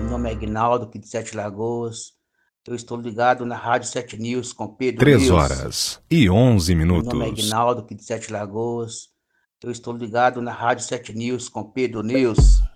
nome é Aguinaldo, aqui de Sete Lagoas. Eu estou ligado na Rádio 7 News com Pedro 3 News. horas e 11 Meu nome é minutos. Aguinaldo, aqui de Sete Lagoas. Eu estou ligado na Rádio 7 News com Pedro News.